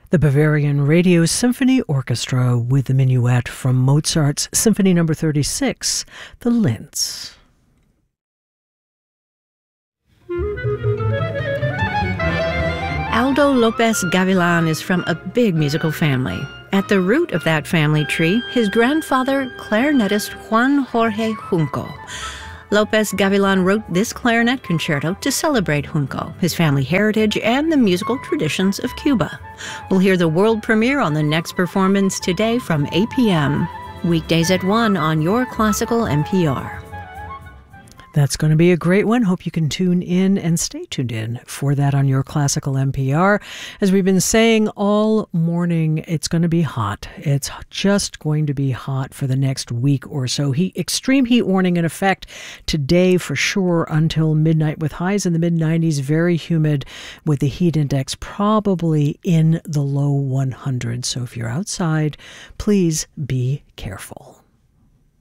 The Bavarian Radio Symphony Orchestra with the minuet from Mozart's Symphony No. 36, The Linz. Aldo Lopez Gavilan is from a big musical family. At the root of that family tree, his grandfather, clarinetist Juan Jorge Junco. Lopez Gavilan wrote this clarinet concerto to celebrate Junco, his family heritage, and the musical traditions of Cuba. We'll hear the world premiere on the next performance today from 8 p.m. Weekdays at 1 on Your Classical NPR. That's going to be a great one. Hope you can tune in and stay tuned in for that on Your Classical NPR. As we've been saying all morning, it's going to be hot. It's just going to be hot for the next week or so. Extreme heat warning in effect today for sure until midnight, with highs in the mid-90s, very humid, with the heat index probably in the low 100s. So if you're outside, please be careful.